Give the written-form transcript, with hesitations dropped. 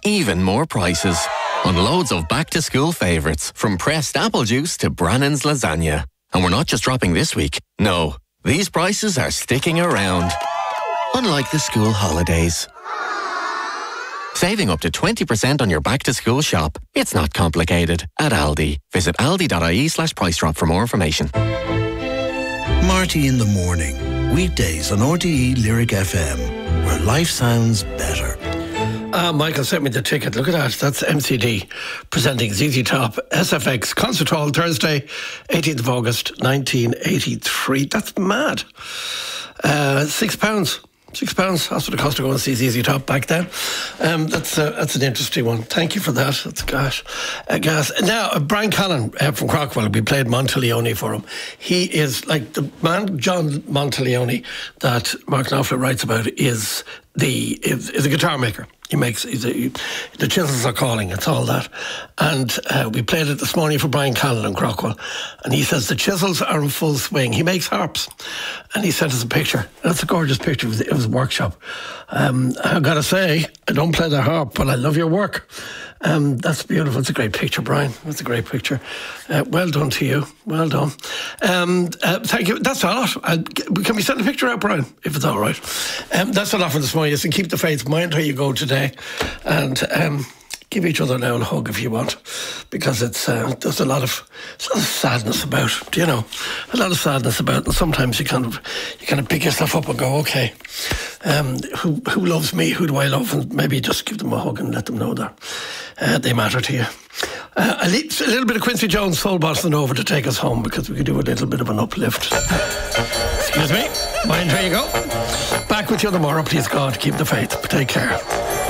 even more prices. On loads of back-to-school favourites, from pressed apple juice to Brannan's lasagna. And we're not just dropping this week. No, these prices are sticking around. Unlike the school holidays. Saving up to 20% on your back-to-school shop. It's not complicated. At Aldi. Visit aldi.ie/price drop for more information. Marty in the Morning. Weekdays on RTE Lyric FM, where life sounds better. Michael sent me the ticket. Look at that. That's MCD presenting ZZ Top SFX Concert Hall Thursday, 18th of August, 1983. That's mad. £6. £6. That's what it cost to go and see ZZ Top back then. That's an interesting one. Thank you for that. That's gas. Now, Brian Callan from Crockwell, we played Monteleone for him. He is like the man, John Monteleone, that Mark Knopfler writes about, is a guitar maker. The Chisels Are Calling, it's all that. And we played it this morning for Brian Callan in Crockwell. And he says the Chisels are in full swing. He makes harps. And he sent us a picture. That's a gorgeous picture. It was a workshop. I've got to say, I don't play the harp, but I love your work. That's beautiful. It's a great picture, Brian. That's a great picture. Well done to you. Well done. Thank you. That's a lot. Can we send a picture out, Brian, if it's all right? That's a lot for this morning. Yes, and keep the faith. Mind how you go today. And give each other now a hug if you want, because there's a lot of sadness about, a lot of sadness about, and sometimes you kind of pick yourself up and go, okay, who loves me? Who do I love? And maybe just give them a hug and let them know that they matter to you. A little bit of Quincy Jones soul bossing over to take us home, because we could do a little bit of an uplift. Excuse me. Mind, here you go. Back with you tomorrow, please God. Keep the faith. Take care.